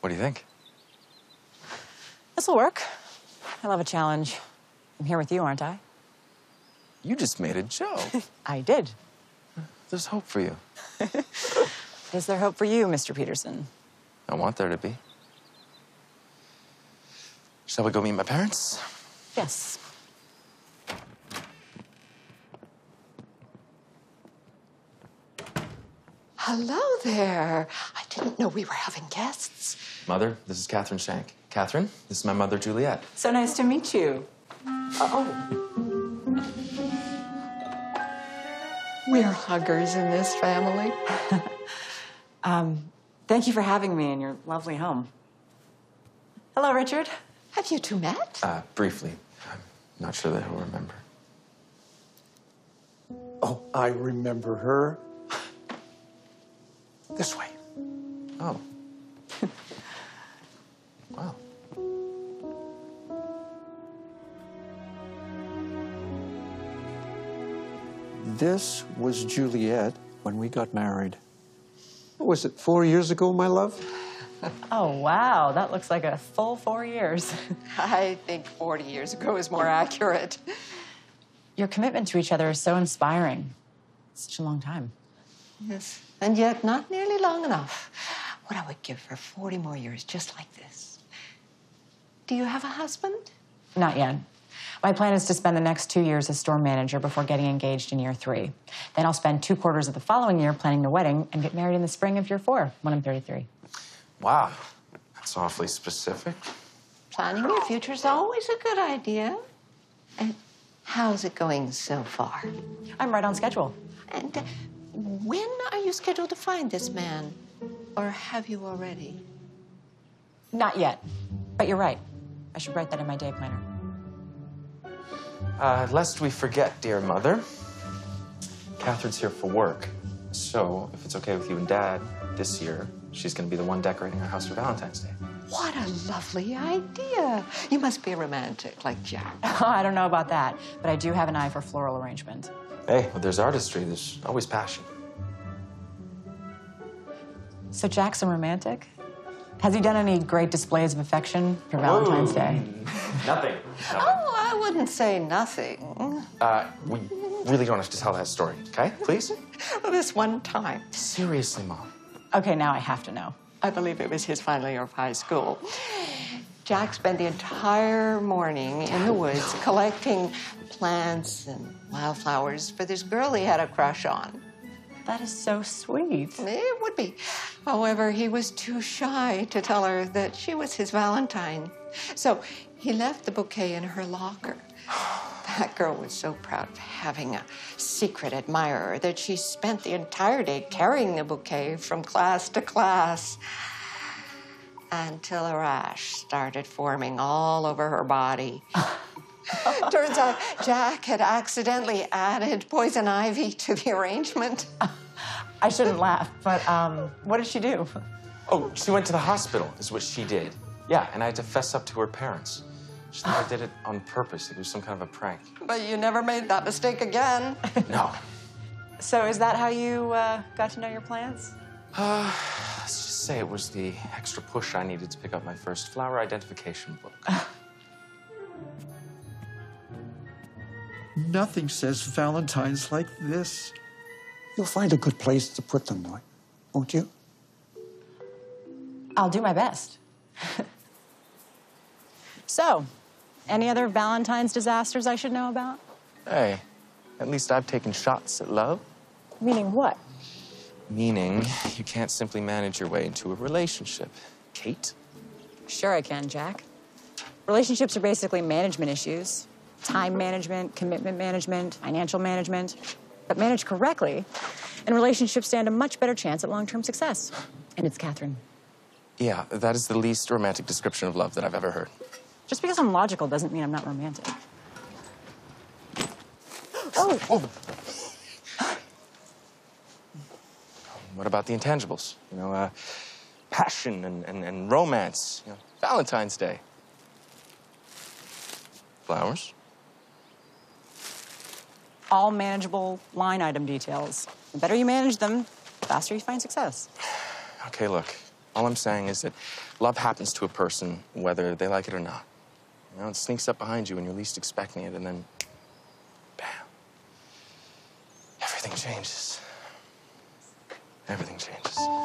What do you think? This'll work. I love a challenge. I'm here with you, aren't I? You just made a joke. I did. There's hope for you. Is there hope for you, Mr. Peterson? I want there to be. Shall we go meet my parents? Yes. Hello there. I didn't know we were having guests. Mother, this is Catherine Shank. Catherine, this is my mother, Juliet. So nice to meet you. We're huggers in this family. Thank you for having me in your lovely home. Hello, Richard. Have you two met? Briefly. I'm not sure that he'll remember. Oh, I remember her. This way. Oh. Wow. This was Juliet when we got married. What was it, 4 years ago, my love? Oh, wow. That looks like a full 4 years. I think 40 years ago is more accurate. Your commitment to each other is so inspiring. Such a long time. Yes, and yet not nearly long enough. What I would give for 40 more years just like this. Do you have a husband? Not yet. My plan is to spend the next 2 years as store manager before getting engaged in year 3. Then I'll spend 2 quarters of the following year planning the wedding and get married in the spring of year 4, when I'm 33. Wow. That's awfully specific. Planning your future is always a good idea. And how's it going so far? I'm right on schedule. And when are you scheduled to find this man? Or have you already? Not yet. But you're right. I should write that in my day planner. Lest we forget, dear mother, Catherine's here for work. So, if it's okay with you and Dad, this year, she's gonna be the one decorating our house for Valentine's Day. What a lovely idea. You must be a romantic like Jack. I don't know about that, but I do have an eye for floral arrangement. Hey, when there's artistry, there's always passion. So Jack's a romantic? Has he done any great displays of affection for Valentine's Day? Nothing. Oh, I wouldn't say nothing. We really don't have to tell that story, okay? Please? This one time. Seriously, Mom. Okay, now I have to know. I believe it was his final year of high school. Jack spent the entire morning in the woods collecting plants and wildflowers for this girl he had a crush on. That is so sweet. It would be. However, he was too shy to tell her that she was his Valentine. So he left the bouquet in her locker. That girl was so proud of having a secret admirer that she spent the entire day carrying the bouquet from class to class until a rash started forming all over her body. Turns out Jack had accidentally added poison ivy to the arrangement. I shouldn't laugh, but what did she do? Oh, she went to the hospital, is what she did. Yeah, and I had to fess up to her parents. She thought I did it on purpose. It was some kind of a prank. But you never made that mistake again. No. So is that how you got to know your plants? Let's just say it was the extra push I needed to pick up my first flower identification book. Nothing says Valentine's like this. You'll find a good place to put them, won't you? I'll do my best. So, any other Valentine's disasters I should know about? Hey, at least I've taken shots at love. Meaning what? Meaning, you can't simply manage your way into a relationship. Kate? Sure I can, Jack. Relationships are basically management issues. Time management, commitment management, financial management. But managed correctly, and relationships stand a much better chance at long-term success. And it's Catherine. Yeah, that is the least romantic description of love that I've ever heard. Just because I'm logical doesn't mean I'm not romantic. Oh! What about the intangibles? You know, passion and romance. You know, Valentine's Day. Flowers? All manageable line item details. The better you manage them, the faster you find success. Okay, look. All I'm saying is that love happens to a person whether they like it or not. You know, it sneaks up behind you when you're least expecting it, and then, bam, everything changes. Everything changes.